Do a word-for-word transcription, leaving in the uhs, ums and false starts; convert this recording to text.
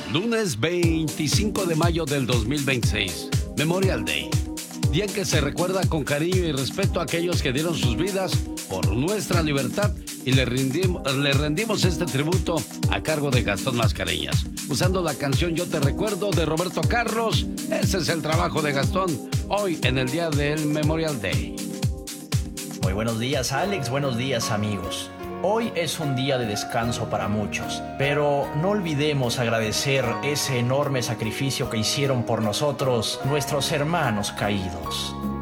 Lunes veinticinco de mayo del dos mil veintiséis, Memorial Day. Día en que se recuerda con cariño y respeto a aquellos que dieron sus vidas por nuestra libertad y le rendimos, le rendimos este tributo a cargo de Gastón Mascareñas. Usando la canción Yo te recuerdo de Roberto Carlos, ese es el trabajo de Gastón hoy en el día del Memorial Day. Muy buenos días, Alex, buenos días, amigos. Hoy es un día de descanso para muchos, pero no olvidemos agradecer ese enorme sacrificio que hicieron por nosotros nuestros hermanos caídos.